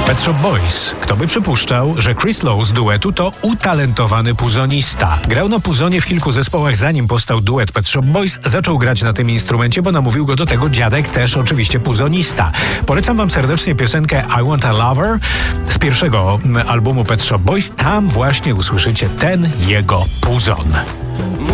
Pet Shop Boys. Kto by przypuszczał, że Chris Lowe z duetu to utalentowany puzonista. Grał na puzonie w kilku zespołach, zanim powstał duet Pet Shop Boys. Zaczął grać na tym instrumencie, bo namówił go do tego dziadek, też oczywiście puzonista. Polecam wam serdecznie piosenkę I Want a Lover z pierwszego albumu Pet Shop Boys. Tam właśnie usłyszycie ten jego puzon.